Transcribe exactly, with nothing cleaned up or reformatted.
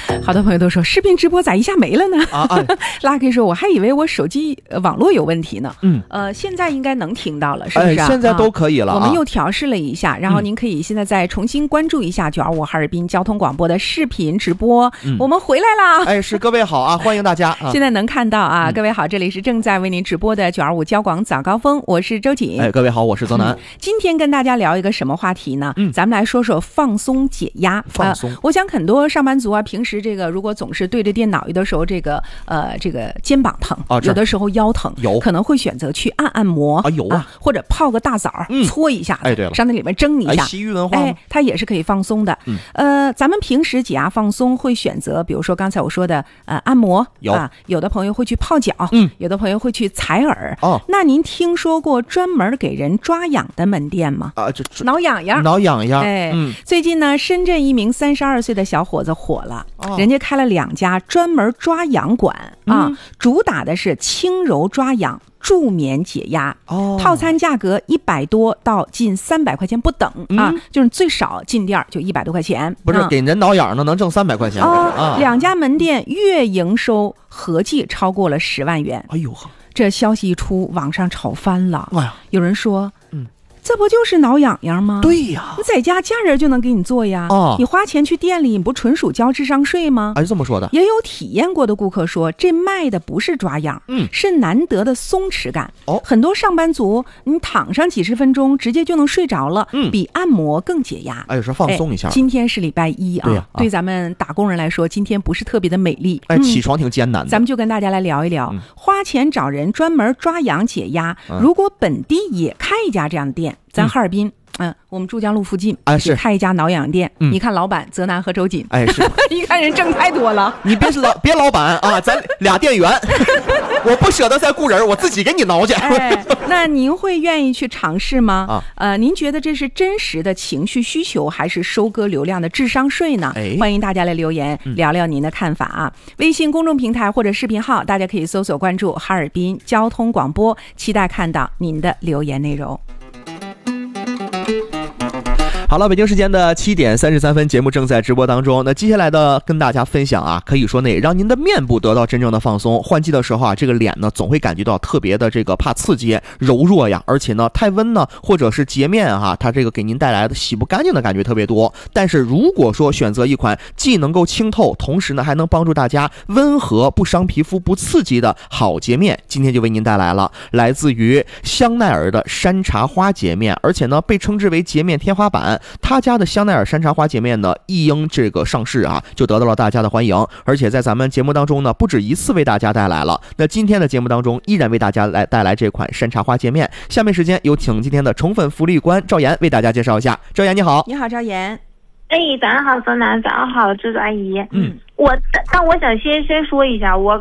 好多朋友都说视频直播咋一下没了呢？啊啊！Lucky 说我还以为我手机网络有问题呢。嗯，呃，现在应该能听到了，是不是、啊哎？现在都可以了、啊啊。我们又调试了一下，然后您可以现在再重新关注一下九二五哈尔滨交通广播的视频直播。嗯、我们回来啦！ 哎，是各位好啊，欢迎大家。啊、 现在能看到啊，嗯、各位好，这里是正在为您直播的九二五交广早高峰，我是周瑾。 哎，各位好，我是泽南、嗯。 今天跟大家聊一个什么话题呢？嗯，咱们来说说放松解压。 放松、呃， 我想很多上班族啊，平时这个如果总是对着电脑，有的时候这个呃这个肩膀疼，啊、有的时候腰疼， 有可能会选择去按按摩啊，有啊， 啊或者泡个大澡，嗯、搓一下， 哎，对了， 上那里面蒸一下， 哎，西域文化， 哎，它也是可以放松的。嗯，呃，咱们平时解压放松会选择，比如说刚才我说的呃按摩， 有啊，有的朋友会去泡脚，嗯，有的朋友会去采耳。 哦， 那您听说过专门给人抓痒的门店吗？ 啊，这挠痒痒， 挠痒痒。 哎， 嗯， 最近呢，深圳一名三十二岁的小伙子火了，哦、人家开了两家专门抓痒馆、嗯、啊，主打的是轻柔抓痒、助眠解压。哦，套餐价格一百多到近三百块钱不等、嗯、啊，就是最少进店就一百多块钱。 不是、嗯、给人挠痒呢，能挣三百块钱、 哦啊、两家门店月营收合计超过了十万元。 哎呦， 这消息一出，网上炒翻了。 哎呀， 有人说， 嗯。 这不就是挠痒痒吗？ 对呀， 你在家家人就能给你做呀。哦，你花钱去店里，你不纯属交智商税吗？ 哎，这么说的。 也有体验过的顾客说，这卖的不是抓痒，嗯，是难得的松弛感。哦，很多上班族，你躺上几十分钟，直接就能睡着了，嗯，比按摩更解压。 哎，有时候放松一下。 今天是礼拜一啊， 对呀、啊， 对咱们打工人来说，今天不是特别的美丽。 哎，起床挺艰难的。 咱们就跟大家来聊一聊，嗯、花钱找人专门抓痒解压。嗯、如果本地也开一家这样的店，咱哈尔滨。嗯嗯，我们珠江路附近啊是开一家挠痒店、嗯，你看老板泽南和周瑾， 哎是， 一看人挣太多了。 你别老别老板啊，咱俩店员，我不舍得再雇人，我自己给你挠去。 哎，那您会愿意去尝试吗？啊，呃，您觉得这是真实的情绪需求，还是收割流量的智商税呢？哎，欢迎大家来留言聊聊您的看法啊！嗯、微信公众平台或者视频号，大家可以搜索关注哈尔滨交通广播，期待看到您的留言内容。 好了，北京时间的七点三十三分，节目正在直播当中。那接下来的跟大家分享啊，可以说呢，让您的面部得到真正的放松。换季的时候啊，这个脸呢总会感觉到特别的这个怕刺激、柔弱呀，而且呢太温呢，或者是洁面啊，它这个给您带来的洗不干净的感觉特别多。但是如果说选择一款既能够清透，同时呢还能帮助大家温和、不伤皮肤、不刺激的好洁面，今天就为您带来了来自于香奈儿的山茶花洁面，而且呢被称之为洁面天花板。他家的香奈儿山茶花洁面呢，一应这个上市啊，就得到了大家的欢迎，而且在咱们节目当中呢，不止一次为大家带来了。那今天的节目当中，依然为大家来带来这款山茶花洁面。下面时间有请今天的宠粉福利官赵岩为大家介绍一下。赵岩你好。 你好，赵岩。 哎，早上好，泽南，早上好，周周阿姨。嗯，我但我想先先说一下，我